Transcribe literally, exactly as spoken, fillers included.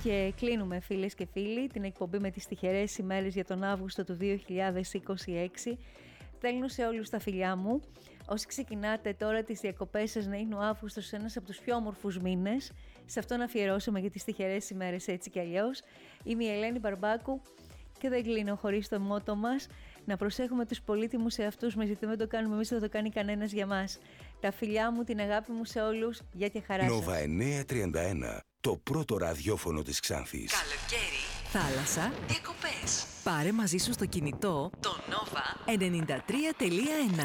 Και κλείνουμε, φίλες και φίλοι, την εκπομπή με τις τυχερές ημέρες για τον Αύγουστο του δύο χιλιάδες είκοσι έξι. Στέλνω σε όλους τα φιλιά μου. Όσοι ξεκινάτε τώρα τις διακοπές σας, να είναι ο Αύγουστος ένας από τους πιο όμορφους μήνες. Σε αυτόν αφιερώσαμε για τις τυχερές ημέρες έτσι κι αλλιώς. Είμαι η Ελένη Μπαρμπάκου και δεν κλείνω χωρίς το μότο μας. Να προσέχουμε τους πολύτιμους εαυτούς μας, γιατί δεν το κάνουμε εμείς, δεν το κάνει κανένας για μας. Τα φιλιά μου, την αγάπη μου σε όλους. Γεια και χαρά σας. Νόβα εννιακόσια τριάντα ένα. Το πρώτο ραδιόφωνο της Ξάνθης. Καλοκαίρι, θάλασσα, διακοπές. Πάρε μαζί σου στο κινητό το Nova ενενήντα τρία κόμμα ένα.